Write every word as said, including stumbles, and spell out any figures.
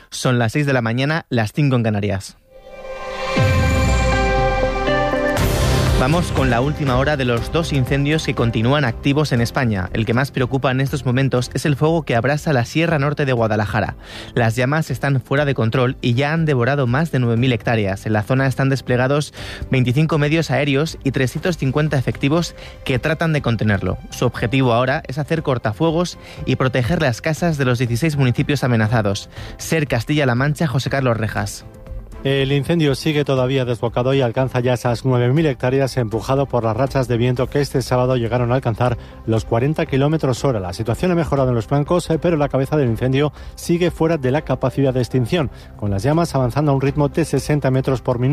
Son las seis de la mañana, las cinco en Canarias. Vamos con la última hora de los dos incendios que continúan activos en España. El que más preocupa en estos momentos es el fuego que abrasa la Sierra Norte de Guadalajara. Las llamas están fuera de control y ya han devorado más de nueve mil hectáreas. En la zona están desplegados veinticinco medios aéreos y trescientos cincuenta efectivos que tratan de contenerlo. Su objetivo ahora es hacer cortafuegos y proteger las casas de los dieciséis municipios amenazados. SER Castilla-La Mancha, José Carlos Rejas. El incendio sigue todavía desbocado y alcanza ya esas nueve mil hectáreas, empujado por las rachas de viento que este sábado llegaron a alcanzar los cuarenta kilómetros hora. La situación ha mejorado en los flancos, pero la cabeza del incendio sigue fuera de la capacidad de extinción, con las llamas avanzando a un ritmo de sesenta metros por minuto.